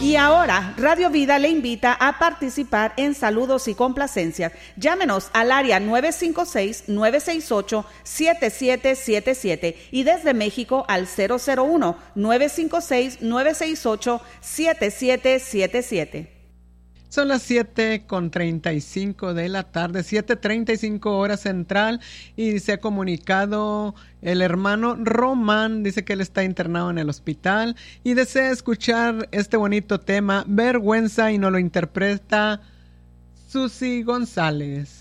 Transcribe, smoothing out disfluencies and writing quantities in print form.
Y ahora, Radio Vida le invita a participar en saludos y complacencias. Llámenos al área 956-968-7777 y desde México al 001-956-968-7777. Son las 7:35 de la tarde, 7:35 hora central, y se ha comunicado el hermano Román. Dice que él está internado en el hospital y desea escuchar este bonito tema, Vergüenza, y nos lo interpreta Susi González.